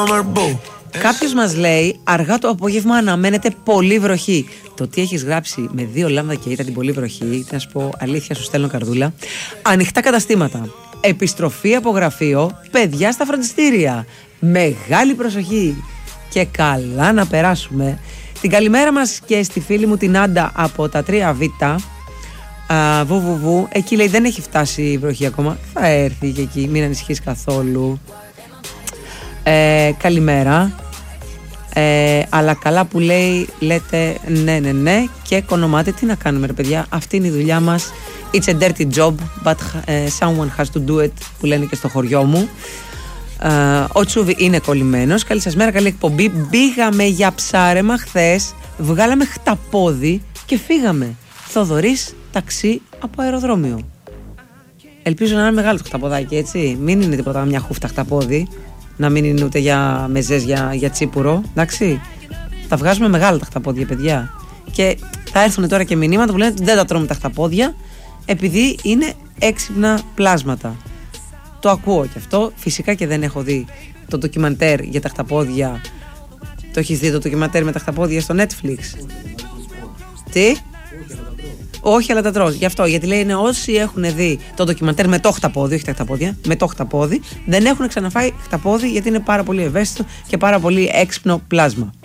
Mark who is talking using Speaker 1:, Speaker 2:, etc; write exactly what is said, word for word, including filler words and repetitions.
Speaker 1: Κάποιος μας λέει, αργά το απόγευμα αναμένεται πολύ βροχή. Το τι έχεις γράψει με δύο λάμδα και ήταν την πολύ βροχή, να σου πω αλήθεια, σου στέλνω καρδούλα. Ανοιχτά καταστήματα, επιστροφή από γραφείο, παιδιά στα φροντιστήρια. Μεγάλη προσοχή και καλά να περάσουμε. Την καλημέρα μας και στη φίλη μου την Άντα από τα τρία Β. Βουβουβου, εκεί λέει δεν έχει φτάσει η βροχή ακόμα. Θα έρθει και εκεί, μην ανησυχείς καθόλου. ε, Καλημέρα. ε, Αλλά καλά που λέει, λέτε ναι ναι ναι. Και κονομάτε, τι να κάνουμε ρε παιδιά, αυτή είναι η δουλειά μας. It's a dirty job, but uh, someone has to do it, που λένε και στο χωριό μου. uh, Ο Τσούβι είναι κολλημένος. Καλή σας μέρα, καλή εκπομπή. Μπήγαμε για ψάρεμα χθες, βγάλαμε χταπόδι και φύγαμε. Θοδωρής, ταξί από αεροδρόμιο. Ελπίζω να είναι μεγάλο το χταποδάκι, έτσι. Μην είναι τίποτα μια χούφτα χταπόδι. Να μην είναι ούτε για μεζές, για, για τσίπουρο. Εντάξει. Τα βγάζουμε μεγάλα τα χταπόδια, παιδιά. Και θα έρθουν τώρα και μηνύματα που λένε ότι δεν τα τρώμε τα χταπόδια, επειδή είναι έξυπνα πλάσματα. Το ακούω και αυτό. Φυσικά και δεν έχω δει το ντοκιμαντέρ για τα χταπόδια. Το έχεις δει το ντοκιμαντέρ με τα χταπόδια στο Netflix? Τι? Όχι, αλλά τα τρως. Γι' αυτό, γιατί λέει είναι όσοι έχουν δει το ντοκιμαντέρ με το χταπόδι, όχι τα χταπόδια, με το χταπόδι, δεν έχουν ξαναφάει χταπόδι, γιατί είναι πάρα πολύ ευαίσθητο και πάρα πολύ έξυπνο πλάσμα.